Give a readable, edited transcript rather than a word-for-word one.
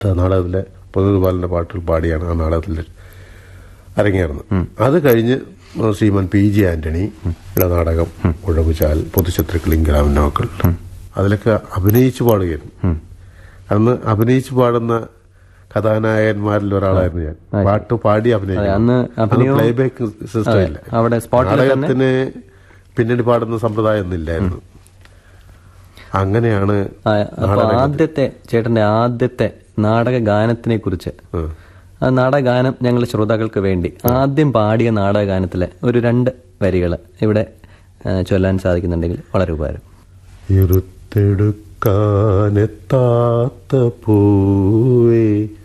നാടകത്തിലെ പൊതുപാലിൻ്റെ പാട്ടുകൾ പാടിയാണ് ആ നാടകത്തിൽ അരങ്ങേറുന്നത്. അത് കഴിഞ്ഞ് ശ്രീമാൻ PG ആന്റണിയുടെ നാടകം ഉഴവുചാൽ, പൊതുശത്രുക്കൾ, ഇംഗ്ലാമിൻ്റെ മക്കൾ, അതിലൊക്കെ അഭിനയിച്ചു പാടുകയായിരുന്നു. അന്ന് അഭിനയിച്ചു പാടുന്ന കഥാനായകന്മാരിൽ ഒരാളായിരുന്നു ഞാൻ. പാട്ട് പാടി അഭിനയിക്കും. പ്ലേബാക്ക് സിസ്റ്റം ഇല്ല. നാടകത്തിന് പിന്നീട് പാടുന്ന സമ്പ്രദായം ഒന്നില്ലായിരുന്നു. അങ്ങനെയാണ് ചേട്ടന്റെ ആദ്യത്തെ നാടക ഗാനത്തിനെ കുറിച്ച്, ആ നാടകഗാനം ഞങ്ങളുടെ ശ്രോതാക്കൾക്ക് വേണ്ടി ആദ്യം പാടിയ നാടകഗാനത്തിലെ ഒരു 2 വരികൾ ഇവിടെ ചൊല്ലാൻ സാധിക്കുന്നുണ്ടെങ്കിൽ വളരെ ഉപകാരം. ഇരുത്തെടുക്കാനെത്താത്ത പൂവേ